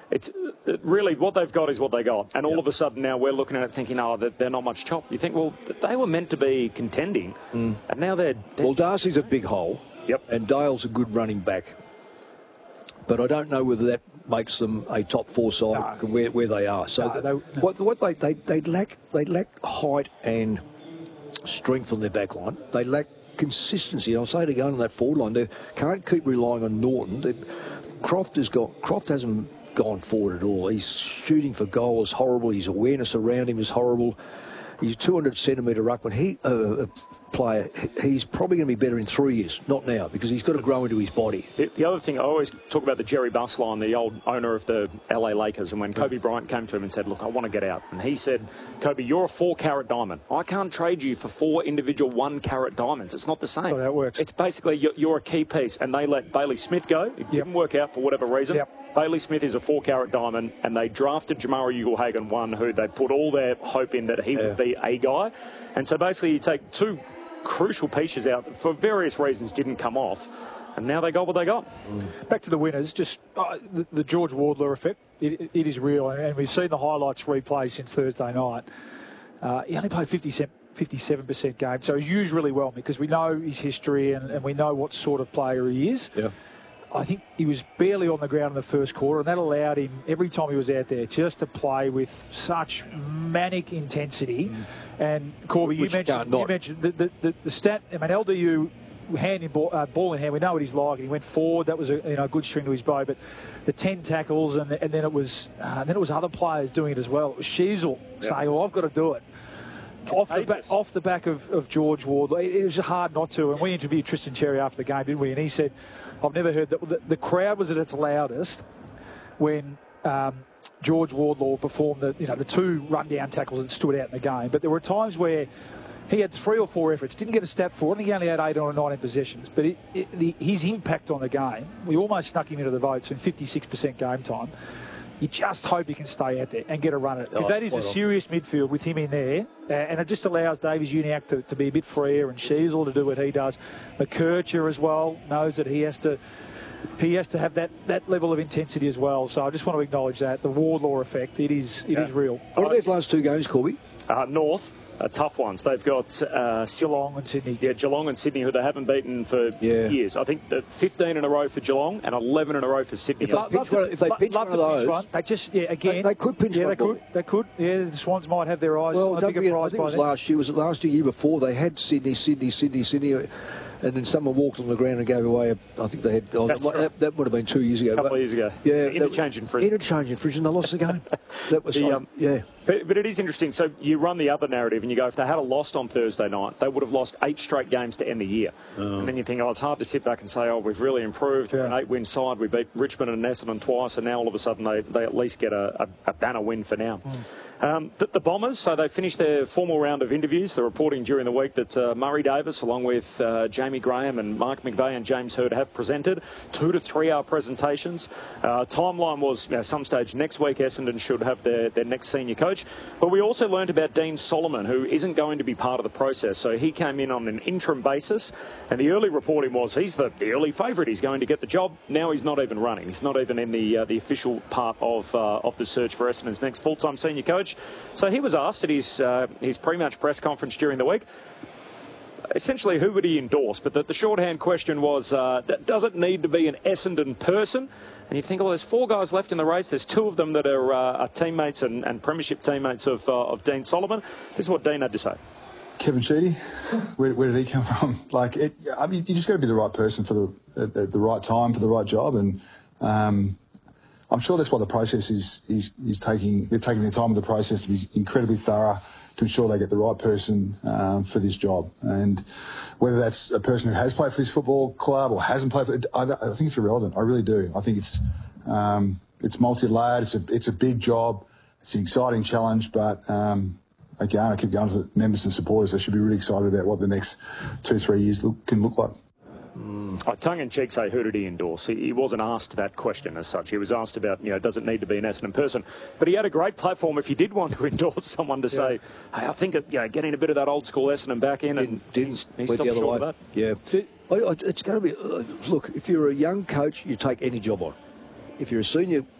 it's really what they've got is what they got. And all of a sudden now we're looking at it thinking, oh, they're not much chop. You think, well, they were meant to be contending, and now they're... Well, Darcy's a big hole, and Dale's a good running back. But I don't know whether that makes them a top 4 side where they are. So they lack height and strength on their back line. They lack consistency. I'll say to go on that forward line, they can't keep relying on Norton. Croft hasn't gone forward at all. His shooting for goal is horrible. His awareness around him is horrible. He's 200-centimetre ruckman. Player. He's probably going to be better in 3 years, not now, because he's got to grow into his body. The other thing, I always talk about the Jerry Buss line, the old owner of the LA Lakers, and when Kobe Bryant came to him and said, look, I want to get out. And he said, Kobe, you're a 4-carat diamond. I can't trade you for 4 individual 1-carat diamonds. It's not the same. Oh, that works. It's basically you're a key piece. And they let Bailey Smith go. It didn't work out for whatever reason. Bailey Smith is a 4-carat diamond, and they drafted Jamari Ugle-Hagan 1, who they put all their hope in that he would be a guy. And so basically you take 2 crucial pieces out that for various reasons didn't come off, and now they got what they got. Back to the winners, just the George Wardler effect, it is real, and we've seen the highlights replay since Thursday night. He only played 57% game, so he's used really well because we know his history and we know what sort of player he is. Yeah. I think he was barely on the ground in the first quarter, and that allowed him, every time he was out there, just to play with such manic intensity. And, Corby, you mentioned the stat. I mean, LDU, ball in hand, we know what he's like, and he went forward. That was a good string to his bow. But the 10 tackles, and then it was other players doing it as well. It was Sheasel saying, well, I've got to do it. Off the back of George Ward. It was hard not to. And we interviewed Tristan Cherry after the game, didn't we? And he said, I've never heard that. The crowd was at its loudest when George Wardlaw performed the 2 rundown tackles that stood out in the game. But there were times where he had 3 or 4 efforts, didn't get a stat for it. I think he only had 8 or 9 possessions. But his impact on the game, we almost snuck him into the votes in 56% game time. You just hope he can stay out there and get a run at it. Because that is a serious midfield with him in there. And it just allows Davies Uniacke to be a bit freer and Sheasel to do what he does. McKercher as well knows that he has to have that level of intensity as well. So I just want to acknowledge that. The Wardlaw effect, it is real. What are these last 2 games, Corby? North. Tough ones. They've got Geelong and Sydney. Yeah, Geelong and Sydney, who they haven't beaten for years. I think that 15 in a row for Geelong and 11 in a row for Sydney. If they pinch one of those, they just again they could pinch one. They could. Yeah, the Swans might have their eyes. Well, don't forget, I think it was last year. Was it last year before? They had Sydney. And then someone walked on the ground and gave away I think they had... That would have been 2 years ago. A couple of years ago. Yeah. Interchange in fridge. And they lost the game. That was But it is interesting. So you run the other narrative and you go, if they had lost on Thursday night, they would have lost 8 straight games to end the year. And then you think, it's hard to sit back and say, we've really improved. We're an 8-win side. We beat Richmond and Essendon twice, and now all of a sudden they at least get a banner win for now. The Bombers, so they finished their formal round of interviews. They're reporting during the week that Murray Davis, along with Jamie Graham and Mark McVeigh and James Hird, have presented 2 to 3 hour presentations. Timeline was some stage next week Essendon should have their next senior coach. But we also learned about Dean Solomon, who isn't going to be part of the process. So he came in on an interim basis, and the early reporting was he's the early favourite. He's going to get the job. Now he's not even running. He's not even in the official part of the search for Essendon's next full-time senior coach. So he was asked at his pre-match press conference during the week, essentially, who would he endorse? But the shorthand question was, does it need to be an Essendon person? And you think, there's 4 guys left in the race. There's 2 of them that are teammates and premiership teammates of Dean Solomon. This is what Dean had to say. Kevin Sheedy, where did he come from? You just got to be the right person for the right time, for the right job. And I'm sure that's what the process is taking. They're taking their time with the process to be incredibly thorough to ensure they get the right person for this job. And whether that's a person who has played for this football club or hasn't played for it, I think it's irrelevant. I really do. I think it's multi-layered. It's a big job. It's an exciting challenge, but again, I keep going to the members and supporters. They should be really excited about what the next 2-3 years can look like. I tongue-in-cheek say, who did he endorse? He wasn't asked that question as such. He was asked about, does it need to be an Essendon person? But he had a great platform if he did want to endorse someone to say, hey, I think getting a bit of that old school Essendon back in, and he's stopped short of that. Yeah. It's going to be, look, if you're a young coach, you take any job on. If you're a senior